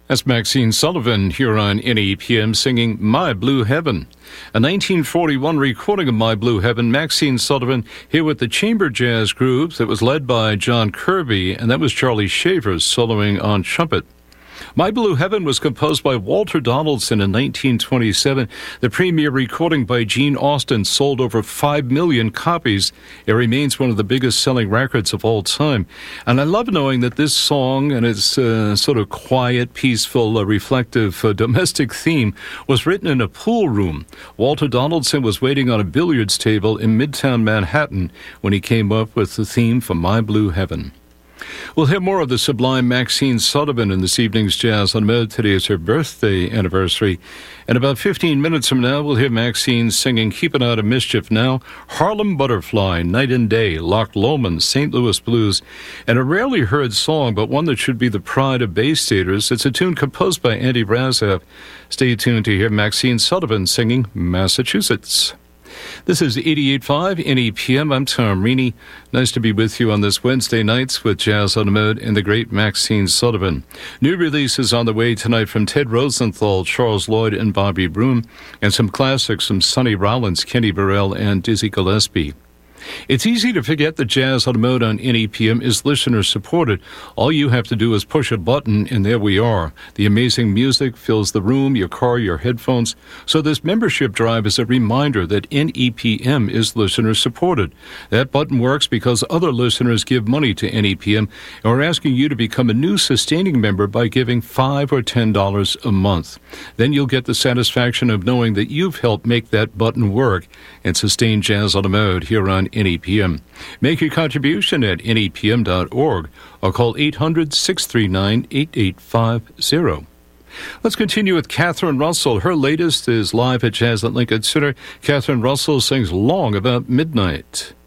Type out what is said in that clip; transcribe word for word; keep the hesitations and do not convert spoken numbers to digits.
That's Maxine Sullivan here on N E P M singing My Blue Heaven. A nineteen forty-one recording of My Blue Heaven, Maxine Sullivan here with the Chamber Jazz Group that was led by John Kirby, and that was Charlie Shaver soloing on trumpet. My Blue Heaven was composed by Walter Donaldson in nineteen twenty-seven. The premier recording by Gene Austin sold over five million copies. It remains one of the biggest selling records of all time. And I love knowing that this song and its uh, sort of quiet, peaceful, uh, reflective uh, domestic theme was written in a pool room. Walter Donaldson was waiting on a billiards table in Midtown Manhattan when he came up with the theme for My Blue Heaven. We'll hear more of the sublime Maxine Sullivan in this evening's Jazz on the Mode. Today is her birthday anniversary. In about fifteen minutes from now, we'll hear Maxine singing Keeping Out of Mischief Now, Harlem Butterfly, Night and Day, Loch Lomond, Saint Louis Blues, and a rarely heard song, but one that should be the pride of Bay Staters. It's a tune composed by Andy Brassaf. Stay tuned to hear Maxine Sullivan singing Massachusetts. This is eighty-eight point five N E P M. I'm Tom Reaney. Nice to be with you on this Wednesday nights with Jazz on the Mode and the great Maxine Sullivan. New releases on the way tonight from Ted Rosenthal, Charles Lloyd, and Bobby Broom, and some classics from Sonny Rollins, Kenny Burrell, and Dizzy Gillespie. It's easy to forget that Jazz on the Mode on N E P M is listener-supported. All you have to do is push a button, and there we are. The amazing music fills the room, your car, your headphones. So this membership drive is a reminder that N E P M is listener-supported. That button works because other listeners give money to N E P M, and we're asking you to become a new sustaining member by giving five dollars or ten dollars a month. Then you'll get the satisfaction of knowing that you've helped make that button work and sustain Jazz on the Mode here on N E P M. Make your contribution at N E P M dot org or call eight hundred, six three nine, eight eight five zero. Let's continue with Catherine Russell. Her latest is live at Jazz at Lincoln Center. Catherine Russell sings Long About Midnight.